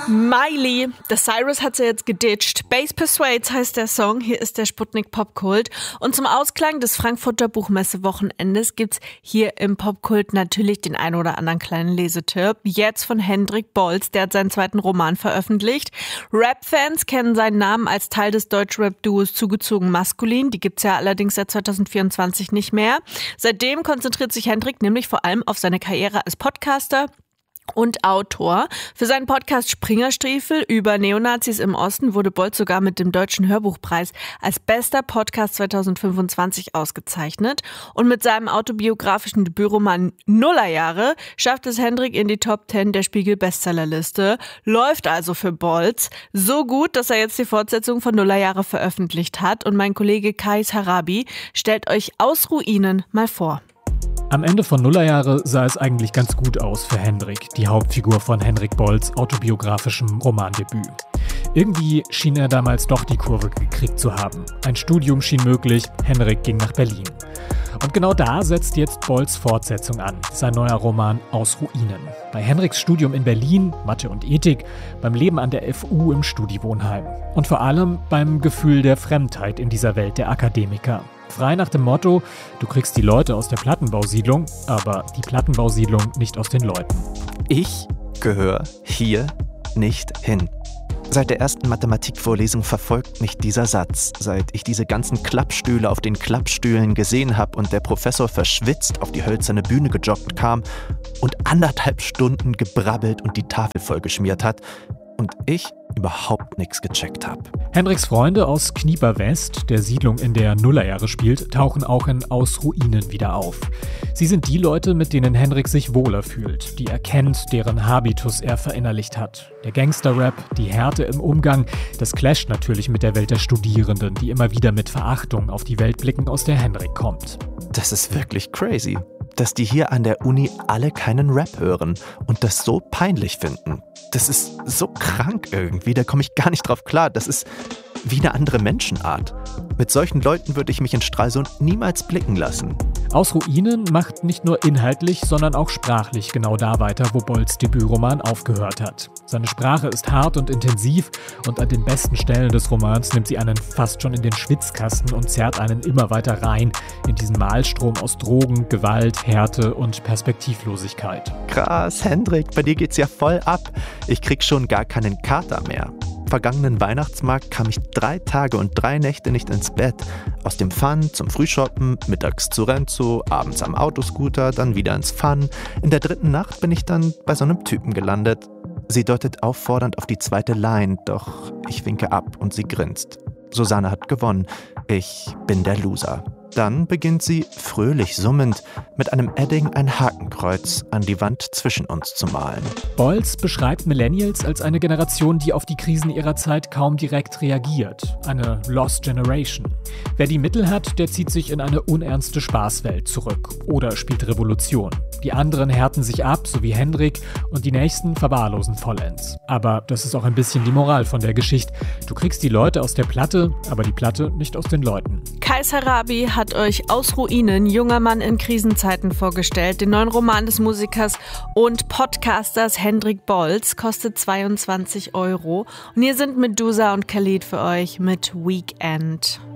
Miley, The Cyrus hat sie jetzt geditcht. Bass Persuades heißt der Song, hier ist der Sputnik Popkult. Und zum Ausklang des Frankfurter Buchmesse-Wochenendes gibt's hier im Popkult natürlich den ein oder anderen kleinen Lesetipp. Jetzt von Hendrik Bolz, der hat seinen zweiten Roman veröffentlicht. Rap-Fans kennen seinen Namen als Teil des Deutschrap-Duos Zugezogen Maskulin. Die gibt's ja allerdings seit 2024 nicht mehr. Seitdem konzentriert sich Hendrik nämlich vor allem auf seine Karriere als Podcaster und Autor. Für seinen Podcast Springerstiefel über Neonazis im Osten wurde Bolz sogar mit dem Deutschen Hörbuchpreis als bester Podcast 2025 ausgezeichnet. Und mit seinem autobiografischen Debütroman Nullerjahre schafft es Hendrik in die Top 10 der Spiegel-Bestsellerliste. Läuft also für Bolz. So gut, dass er jetzt die Fortsetzung von Nullerjahre veröffentlicht hat. Und mein Kollege Kais Harabi stellt euch Aus Ruinen mal vor. Am Ende von Nullerjahre sah es eigentlich ganz gut aus für Hendrik, die Hauptfigur von Hendrik Bolz' autobiografischem Romandebüt. Irgendwie schien er damals doch die Kurve gekriegt zu haben. Ein Studium schien möglich, Hendrik ging nach Berlin. Und genau da setzt jetzt Bolz' Fortsetzung an, sein neuer Roman Aus Ruinen. Bei Hendriks Studium in Berlin, Mathe und Ethik, beim Leben an der FU im Studiwohnheim. Und vor allem beim Gefühl der Fremdheit in dieser Welt der Akademiker. Frei nach dem Motto, du kriegst die Leute aus der Plattenbausiedlung, aber die Plattenbausiedlung nicht aus den Leuten. Ich gehöre hier nicht hin. Seit der ersten Mathematikvorlesung verfolgt mich dieser Satz. Seit ich diese ganzen Klappstühle auf den Klappstühlen gesehen habe und der Professor verschwitzt auf die hölzerne Bühne gejoggt kam und 1,5 Stunden gebrabbelt und die Tafel vollgeschmiert hat und ich überhaupt nichts gecheckt habe. Hendriks Freunde aus Knieper West, der Siedlung, in der Nullerjahre spielt, tauchen auch in Aus Ruinen wieder auf. Sie sind die Leute, mit denen Hendrik sich wohler fühlt, die er kennt, deren Habitus er verinnerlicht hat. Der Gangster-Rap, die Härte im Umgang, das clasht natürlich mit der Welt der Studierenden, die immer wieder mit Verachtung auf die Welt blicken, aus der Hendrik kommt. Das ist wirklich crazy, dass die hier an der Uni alle keinen Rap hören und das so peinlich finden. Das ist so krank irgendwie, da komme ich gar nicht drauf klar. Das ist wie eine andere Menschenart. Mit solchen Leuten würde ich mich in Stralsund niemals blicken lassen. Aus Ruinen macht nicht nur inhaltlich, sondern auch sprachlich genau da weiter, wo Bolz' Debütroman aufgehört hat. Seine Sprache ist hart und intensiv und an den besten Stellen des Romans nimmt sie einen fast schon in den Schwitzkasten und zerrt einen immer weiter rein in diesen Malstrom aus Drogen, Gewalt, Härte und Perspektivlosigkeit. Krass, Hendrik, bei dir geht's ja voll ab. Ich krieg schon gar keinen Kater mehr. Vergangenen Weihnachtsmarkt kam ich 3 Tage und 3 Nächte nicht ins Bett. Aus dem Fun zum Frühshoppen, mittags zu Renzo, abends am Autoscooter, dann wieder ins Fun. In der 3. Nacht bin ich dann bei so einem Typen gelandet. Sie deutet auffordernd auf die 2. Line, doch ich winke ab und sie grinst. Susanne hat gewonnen. Ich bin der Loser. Dann beginnt sie, fröhlich summend, mit einem Edding ein Hakenkreuz an die Wand zwischen uns zu malen. Bolz beschreibt Millennials als eine Generation, die auf die Krisen ihrer Zeit kaum direkt reagiert. Eine Lost Generation. Wer die Mittel hat, der zieht sich in eine unernste Spaßwelt zurück oder spielt Revolution. Die anderen härten sich ab, so wie Hendrik, und die nächsten verwahrlosen vollends. Aber das ist auch ein bisschen die Moral von der Geschichte. Du kriegst die Leute aus der Platte, aber die Platte nicht aus den Leuten. Kais Harabi hat euch Aus Ruinen, junger Mann in Krisenzeiten vorgestellt. Den neuen Roman des Musikers und Podcasters Hendrik Bolz kostet 22 €. Und hier sind Medusa und Khalid für euch mit Weekend.